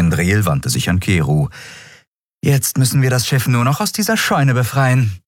Endril wandte sich an Keru. »Jetzt müssen wir das Schiff nur noch aus dieser Scheune befreien.«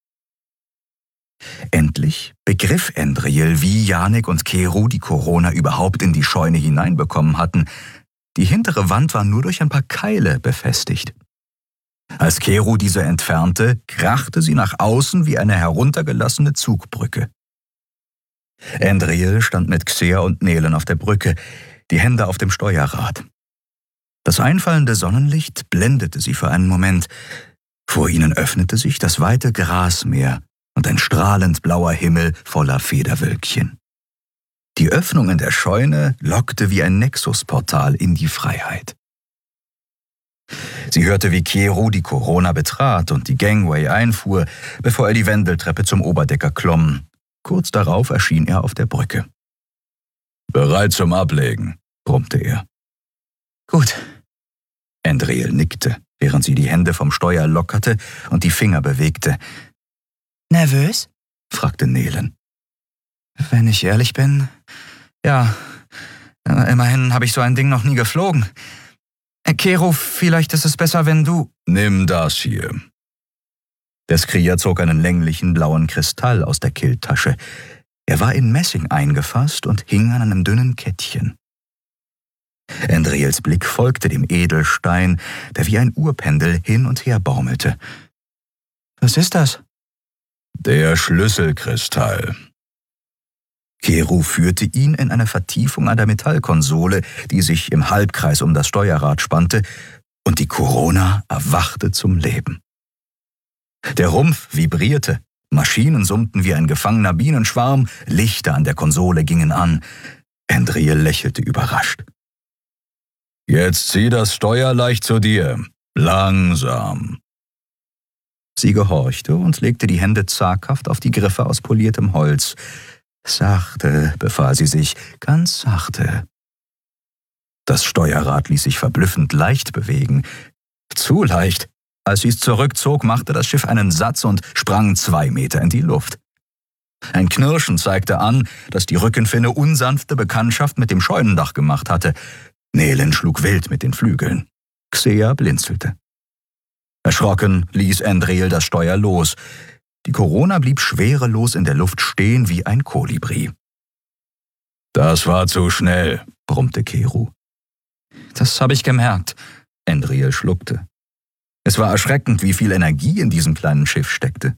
Endlich begriff Endril, wie Janek und Keru die Corona überhaupt in die Scheune hineinbekommen hatten. Die hintere Wand war nur durch ein paar Keile befestigt. Als Keru diese entfernte, krachte sie nach außen wie eine heruntergelassene Zugbrücke. Endril stand mit Xer und Nelen auf der Brücke, die Hände auf dem Steuerrad. Das einfallende Sonnenlicht blendete sie für einen Moment. Vor ihnen öffnete sich das weite Grasmeer und ein strahlend blauer Himmel voller Federwölkchen. Die Öffnung in der Scheune lockte wie ein Nexusportal in die Freiheit. Sie hörte, wie Keru die Corona betrat und die Gangway einfuhr, bevor er die Wendeltreppe zum Oberdecker klomm. Kurz darauf erschien er auf der Brücke. »Bereit zum Ablegen«, brummte er. »Gut.« Endril nickte, während sie die Hände vom Steuer lockerte und die Finger bewegte. »Nervös?« fragte Nelen. »Wenn ich ehrlich bin, ja. Immerhin habe ich so ein Ding noch nie geflogen. Keru, vielleicht ist es besser, wenn du...« »Nimm das hier.« Der Skrier zog einen länglichen blauen Kristall aus der Killtasche. Er war in Messing eingefasst und hing an einem dünnen Kettchen. Endrils Blick folgte dem Edelstein, der wie ein Uhrpendel hin und her baumelte. »Was ist das?« »Der Schlüsselkristall.« Keru führte ihn in eine Vertiefung an der Metallkonsole, die sich im Halbkreis um das Steuerrad spannte, und die Corona erwachte zum Leben. Der Rumpf vibrierte, Maschinen summten wie ein gefangener Bienenschwarm, Lichter an der Konsole gingen an. Endril lächelte überrascht. »Jetzt zieh das Steuer leicht zu dir. Langsam.« Sie gehorchte und legte die Hände zaghaft auf die Griffe aus poliertem Holz. »Sachte«, befahl sie sich, »ganz sachte.« Das Steuerrad ließ sich verblüffend leicht bewegen. Zu leicht. Als sie es zurückzog, machte das Schiff einen Satz und sprang 2 Meter in die Luft. Ein Knirschen zeigte an, dass die Rückenfinne unsanfte Bekanntschaft mit dem Scheunendach gemacht hatte. Nelen schlug wild mit den Flügeln. Xer blinzelte. Erschrocken ließ Endril das Steuer los. Die Corona blieb schwerelos in der Luft stehen wie ein Kolibri. »Das war zu schnell«, brummte Keru. »Das habe ich gemerkt«, Endril schluckte. Es war erschreckend, wie viel Energie in diesem kleinen Schiff steckte.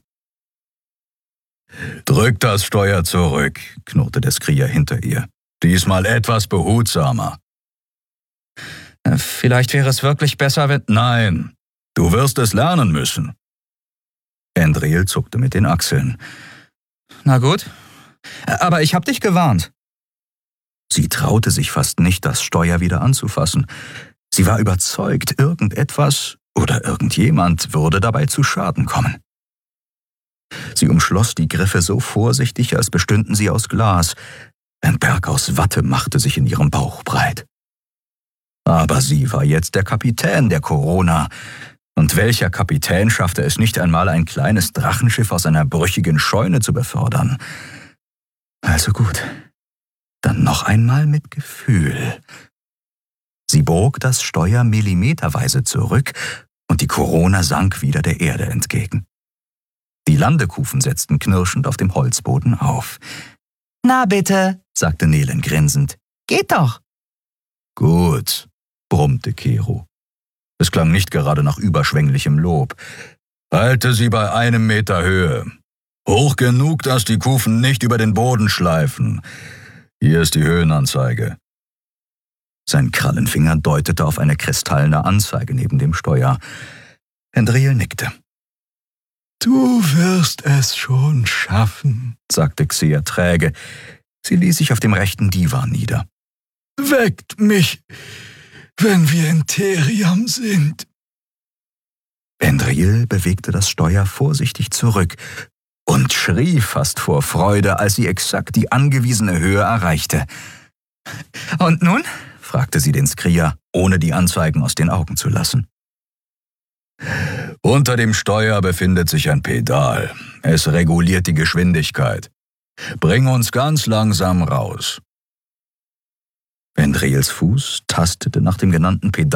»Drück das Steuer zurück«, knurrte der Skrier hinter ihr. »Diesmal etwas behutsamer.« »Vielleicht wäre es wirklich besser, wenn...« »Nein, du wirst es lernen müssen.« Endril zuckte mit den Achseln. »Na gut, aber ich hab dich gewarnt.« Sie traute sich fast nicht, das Steuer wieder anzufassen. Sie war überzeugt, irgendetwas oder irgendjemand würde dabei zu Schaden kommen. Sie umschloss die Griffe so vorsichtig, als bestünden sie aus Glas. Ein Berg aus Watte machte sich in ihrem Bauch breit. Aber sie war jetzt der Kapitän der Corona. Und welcher Kapitän schaffte es nicht einmal, ein kleines Drachenschiff aus einer brüchigen Scheune zu befördern? Also gut, dann noch einmal mit Gefühl. Sie bog das Steuer millimeterweise zurück und die Corona sank wieder der Erde entgegen. Die Landekufen setzten knirschend auf dem Holzboden auf. »Na bitte«, sagte Nelen grinsend, »geht doch.« »Gut«, brummte Keru. Es klang nicht gerade nach überschwänglichem Lob. »Halte sie bei 1 Meter Höhe. Hoch genug, dass die Kufen nicht über den Boden schleifen. Hier ist die Höhenanzeige.« Sein Krallenfinger deutete auf eine kristallene Anzeige neben dem Steuer. Endril nickte. »Du wirst es schon schaffen«, sagte Xer träge. Sie ließ sich auf dem rechten Divan nieder. »Weckt mich, wenn wir in Theriam sind.« Endril bewegte das Steuer vorsichtig zurück und schrie fast vor Freude, als sie exakt die angewiesene Höhe erreichte. »Und nun?« fragte sie den Skrier, ohne die Anzeigen aus den Augen zu lassen. »Unter dem Steuer befindet sich ein Pedal. Es reguliert die Geschwindigkeit. Bring uns ganz langsam raus.« Endrils Fuß tastete nach dem genannten Pedal